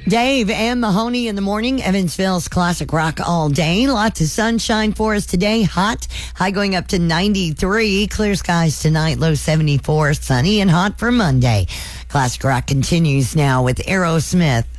Dave and Mahoney in the morning. Evansville's classic rock all day. Lots of sunshine for us today. Hot. High going up to 93. Clear skies tonight. Low 74. Sunny and hot for Monday. Classic rock continues now with Aerosmith.